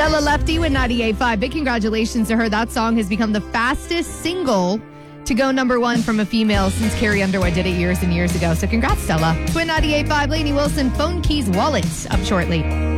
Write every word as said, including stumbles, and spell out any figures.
Stella Lefty with ninety-eight point five. Big congratulations to her. That song has become the fastest single to go number one from a female since Carrie Underwood did it years and years ago. So congrats, Stella. Twin ninety-eight point five, Lainey Wilson, Phone Keys Wallet up shortly.